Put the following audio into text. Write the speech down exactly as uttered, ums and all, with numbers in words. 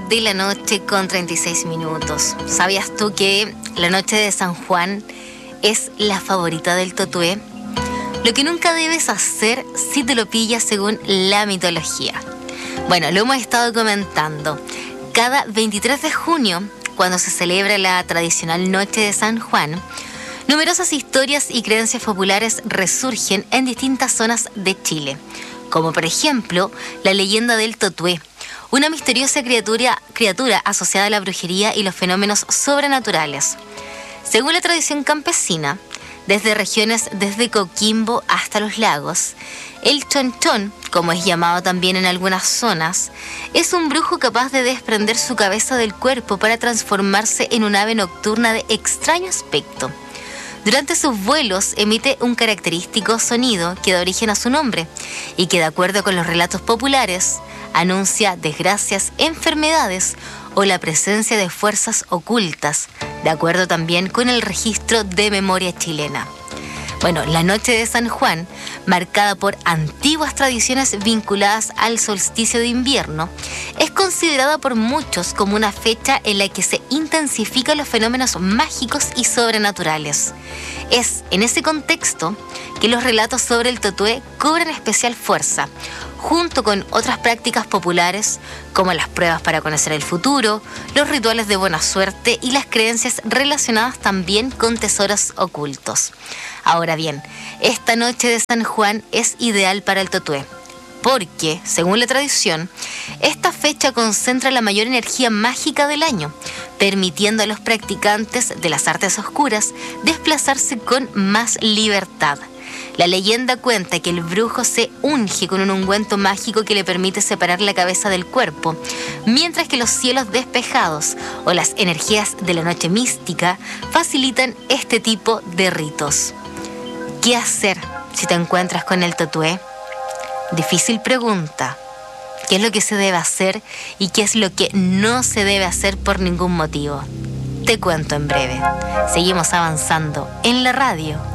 de la noche con treinta y seis minutos. ¿Sabías tú que la noche de San Juan es la favorita del Totué? Lo que nunca debes hacer si te lo pillas según la mitología. Bueno, lo hemos estado comentando. Cada veintitrés de junio, cuando se celebra la tradicional noche de San Juan, numerosas historias y creencias populares resurgen en distintas zonas de Chile, como por ejemplo la leyenda del Totué, una misteriosa criatura, criatura asociada a la brujería y los fenómenos sobrenaturales. Según la tradición campesina, desde regiones desde Coquimbo hasta los lagos, el chonchón, como es llamado también en algunas zonas, es un brujo capaz de desprender su cabeza del cuerpo para transformarse en un ave nocturna de extraño aspecto. Durante sus vuelos emite un característico sonido que da origen a su nombre y que, de acuerdo con los relatos populares, anuncia desgracias, enfermedades o la presencia de fuerzas ocultas, de acuerdo también con el registro de memoria chilena. Bueno, la noche de San Juan, marcada por antiguas tradiciones vinculadas al solsticio de invierno, es considerada por muchos como una fecha en la que se intensifican los fenómenos mágicos y sobrenaturales. Es en ese contexto que los relatos sobre el Totué cobran especial fuerza, junto con otras prácticas populares como las pruebas para conocer el futuro, los rituales de buena suerte y las creencias relacionadas también con tesoros ocultos. Ahora bien, esta noche de San Juan es ideal para el Totué, porque, según la tradición, esta fecha concentra la mayor energía mágica del año, permitiendo a los practicantes de las artes oscuras desplazarse con más libertad. La leyenda cuenta que el brujo se unge con un ungüento mágico que le permite separar la cabeza del cuerpo, mientras que los cielos despejados o las energías de la noche mística facilitan este tipo de ritos. ¿Qué hacer si te encuentras con el Totué? Difícil pregunta. ¿Qué es lo que se debe hacer y qué es lo que no se debe hacer por ningún motivo? Te cuento en breve. Seguimos avanzando en la radio.